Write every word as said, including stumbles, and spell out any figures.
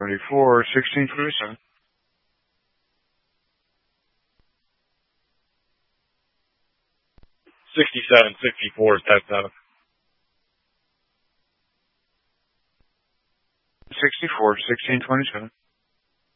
twenty-four, sixteen twenty-seven. Sixty-seven, sixty-four is typed out. Sixty-four, sixteen twenty-seven.